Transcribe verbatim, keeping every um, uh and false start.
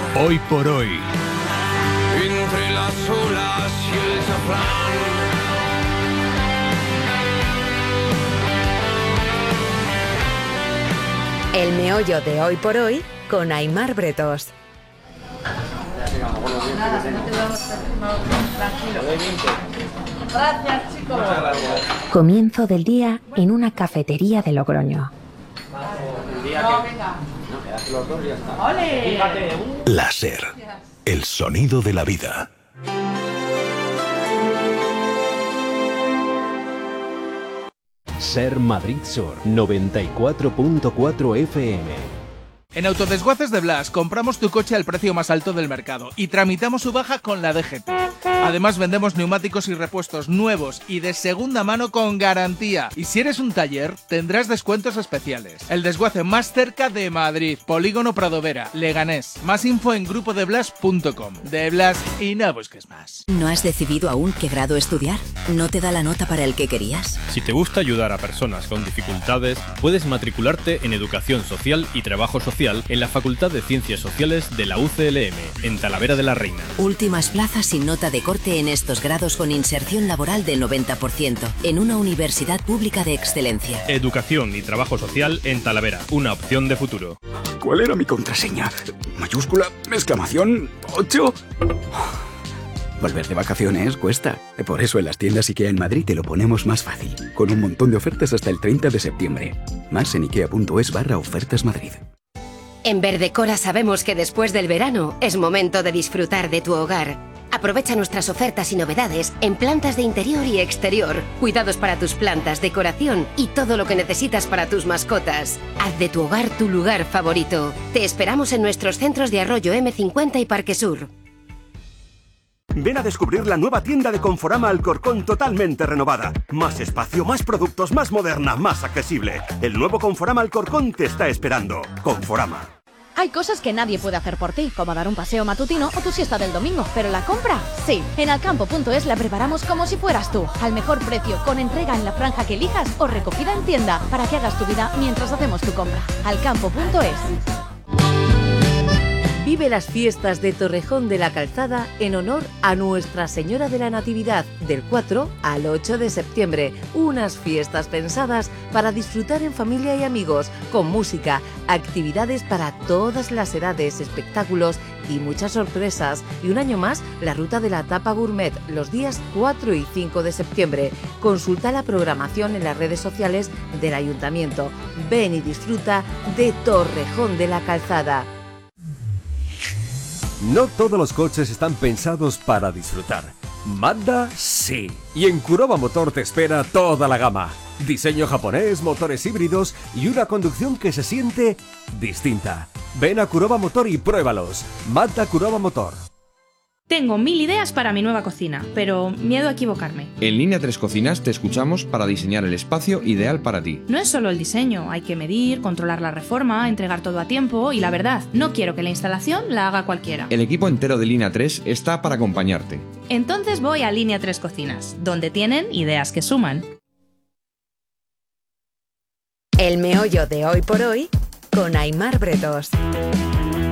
Hoy por hoy. Entre las olas y el chaflán. El meollo de Hoy por Hoy con Aimar Bretos. Gracias, chicos. Comienzo del día en una cafetería de Logroño. Láser. El sonido de la vida. Ser Madrid Sur noventa y cuatro punto cuatro F M. En Autodesguaces de Blas compramos tu coche al precio más alto del mercado y tramitamos su baja con la D G T. Además vendemos neumáticos y repuestos nuevos y de segunda mano con garantía. Y si eres un taller, tendrás descuentos especiales. El desguace más cerca de Madrid, Polígono Pradovera, Leganés. Más info en grupo de blas punto com. De Blas y no busques más. ¿No has decidido aún qué grado estudiar? ¿No te da la nota para el que querías? Si te gusta ayudar a personas con dificultades, puedes matricularte en Educación Social y Trabajo Social en la Facultad de Ciencias Sociales de la U C L M, en Talavera de la Reina. Últimas plazas sin nota de corte en estos grados con inserción laboral del noventa por ciento, en una universidad pública de excelencia. Educación y Trabajo Social en Talavera, una opción de futuro. ¿Cuál era mi contraseña? ¿Mayúscula? ¿Exclamación? ¿ocho? Volver de vacaciones cuesta. Por eso en las tiendas IKEA en Madrid te lo ponemos más fácil, con un montón de ofertas hasta el treinta de septiembre. Más en ikea.es barra ofertas Madrid. En Verdecora sabemos que después del verano es momento de disfrutar de tu hogar. Aprovecha nuestras ofertas y novedades en plantas de interior y exterior, cuidados para tus plantas, decoración y todo lo que necesitas para tus mascotas. Haz de tu hogar tu lugar favorito. Te esperamos en nuestros centros de Arroyo eme cincuenta y Parque Sur. Ven a descubrir la nueva tienda de Conforama Alcorcón totalmente renovada. Más espacio, más productos, más moderna, más accesible. El nuevo Conforama Alcorcón te está esperando. Conforama. Hay cosas que nadie puede hacer por ti, como dar un paseo matutino o tu siesta del domingo, pero la compra, sí. En alcampo punto es la preparamos como si fueras tú, al mejor precio, con entrega en la franja que elijas o recogida en tienda, para que hagas tu vida mientras hacemos tu compra. alcampo punto es. Vive las fiestas de Torrejón de la Calzada en honor a Nuestra Señora de la Natividad del cuatro al ocho de septiembre. Unas fiestas pensadas para disfrutar en familia y amigos, con música, actividades para todas las edades, espectáculos y muchas sorpresas. Y un año más, la ruta de la tapa gourmet los días cuatro y cinco de septiembre. Consulta la programación en las redes sociales del Ayuntamiento. Ven y disfruta de Torrejón de la Calzada. No todos los coches están pensados para disfrutar. Mazda sí. Y en Kuroba Motor te espera toda la gama. Diseño japonés, motores híbridos y una conducción que se siente distinta. Ven a Kuroba Motor y pruébalos. Mazda Kuroba Motor. Tengo mil ideas para mi nueva cocina, pero miedo a equivocarme. En Línea tres Cocinas te escuchamos para diseñar el espacio ideal para ti. No es solo el diseño, hay que medir, controlar la reforma, entregar todo a tiempo y la verdad, no quiero que la instalación la haga cualquiera. El equipo entero de Línea tres está para acompañarte. Entonces voy a Línea tres Cocinas, donde tienen ideas que suman. El meollo de Hoy por Hoy con Aimar Bretos.